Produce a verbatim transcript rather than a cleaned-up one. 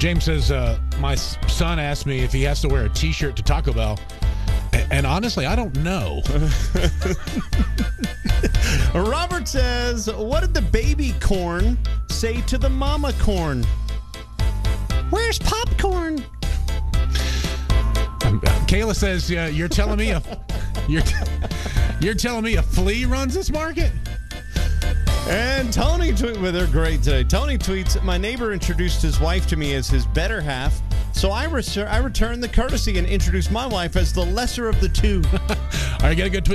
James says, uh, my son asked me if he has to wear a T-shirt to Taco Bell. And honestly, I don't know. Robert says, what did the baby corn say to the mama corn? Where's popcorn? Um, Kayla says, uh, you're telling me a you're you're telling me a flea runs this market? And Tony tweet with her great today. Tony tweets, my neighbor introduced his wife to me as his better half, so I, res- I returned the courtesy and introduced my wife as the lesser of the two. All right, got a good tweet.